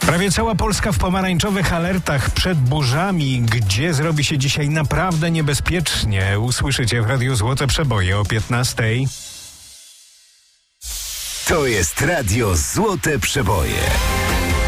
Prawie cała Polska w pomarańczowych alertach przed burzami, gdzie zrobi się dzisiaj naprawdę niebezpiecznie. Usłyszycie w Radiu Złote Przeboje o 15:00. To jest Radio Złote Przeboje.